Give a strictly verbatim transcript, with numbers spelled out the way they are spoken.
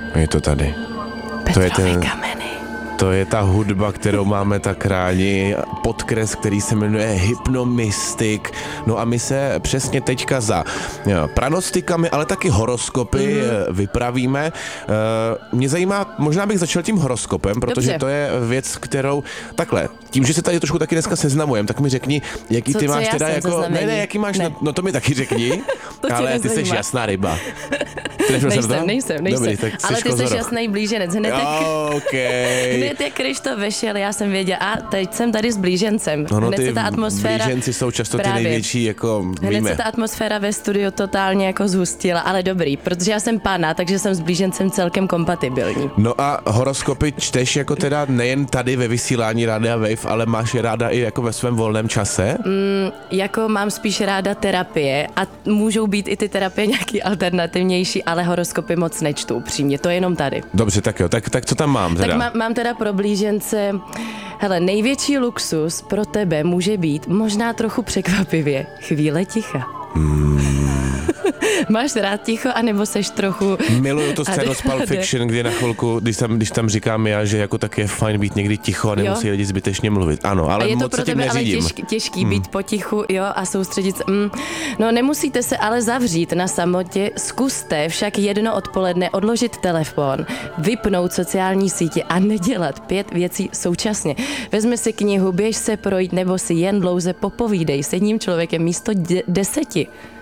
Je to tady. To je ten... kameny. To je ta hudba, kterou máme tak rádi, podkres, který se jmenuje Hypnomystik. No a my se přesně teďka za pranostikami, ale taky horoskopy mm. vypravíme. Mě zajímá, možná bych začal tím horoskopem, protože Dobře. to je věc, kterou takhle, tím, že se tady trošku taky dneska seznamujem, tak mi řekni, jaký co, ty máš teda jako, ne, ne, ne, jaký máš, ne. No, no to mi taky řekni, ale ty jsi jasná ryba. Nejsem, nejsem, nejsem. Dobrý, tak ale ty jsi jasný blíženec. Hned, oh, okay. hned jak Krištof vešel, já jsem věděla, a teď jsem tady s blížencem. No, no, hned ty se ta atmosféra, blíženci jsou často právě, ty největší, jako hned víme. se ta atmosféra ve studiu totálně jako zhustila, ale dobrý, protože já jsem pána, takže jsem s blížencem celkem kompatibilní. No a horoskopy čteš jako teda nejen tady ve vysílání Rádia Wave, ale máš je ráda i jako ve svém volném čase? Mm, jako mám spíš ráda terapie a můžou být i ty terapie nějaký alternativnější, ale horoskopy moc nečtu, upřímně, to je jenom tady. Dobře, tak jo, tak, tak co tam mám teda? Tak má, mám teda pro blížence, hele, největší luxus pro tebe může být možná trochu překvapivě chvíle ticha. Hmm. Máš rád ticho, anebo seš trochu... Miluju tu scénu z Pulp Fiction, kdy na chvilku, když tam, když tam říkám já, že jako tak je fajn být někdy ticho a nemusí lidi zbytečně mluvit. Ano, ale a je to moc pro se tím tebe neřídím. ale těžký, těžký hmm. být potichu, jo, a soustředit se. Mm. No, nemusíte se ale zavřít na samotě, zkuste však jedno odpoledne odložit telefon, vypnout sociální sítě a nedělat pět věcí současně. Vezmi si knihu, běž se projít, nebo si jen dlouze popovídej s jedním člověkem místo de- deseti.